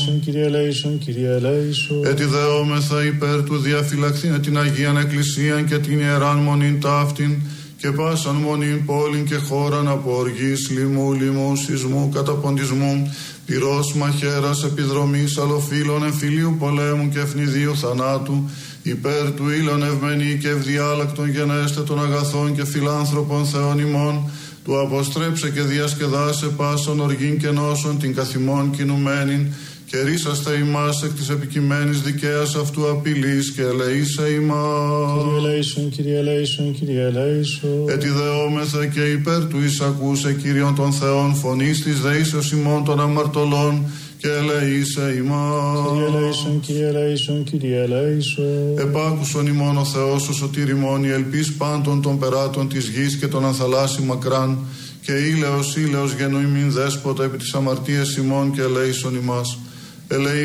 Kyrie eleison, Kyrie eleison. Ετιδεόμεθα υπέρ του διαφυλαχθήνε την Αγίαν Εκκλησίαν και την Ιεράν Μονήν ταύτην και πάσαν μονήν πόλην και χώραν από οργής, λοιμού, λοιμού, σεισμού, καταποντισμού, πυρός, μαχαίρας, επιδρομής, αλλοφύλων, εμφυλίου πολέμου και ευνηδίου θανάτου, υπέρ του ήλων ευμενή και ευδιάλακτον γενέστε των αγαθών και φιλάνθρωπων Θεών ημών, του αποστρέψε και διασκεδάσε πάσον οργήν και νόσον την καθημών κινουμένην, και ρίσαστε ημάς εκ της επικειμένης δικαίας αυτού απειλής και ελεήσε ημάς. Kyrie eleison, Kyrie eleison, Kyrie eleison. Ετιδεόμεθα και υπέρ του εισακούσε Κύριον των Θεών φωνής της δεήσεως ημών των αμαρτωλών και ελεήσε ημάς. Kyrie eleison, Kyrie eleison, Kyrie eleison. Επάκουσον ημών ο Θεός ο σωτήρ ημών η ελπίς πάντων των περάτων της γης και των ανθαλάσσι μακράν, και ήλαιος ήλαιος γεννοημήν δέσποτα επί της αμαρτίας ημών και ελέησον ημάς.